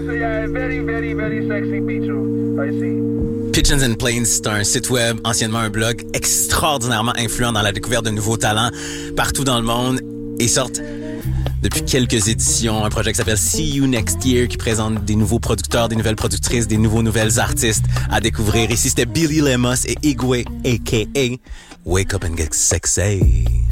yeah, very, very, very sexy Pichu. I see. Pigeons and Planes, c'est un site web, anciennement un blog, extraordinairement influent dans la découverte de nouveaux talents partout dans le monde et sortent depuis quelques éditions un projet qui s'appelle See You Next Year qui présente des nouveaux producteurs, des nouvelles productrices, des nouvelles artistes à découvrir. Ici, c'était Billy Lemos et Igwe, a.k.a. Wake Up and Get Sexy.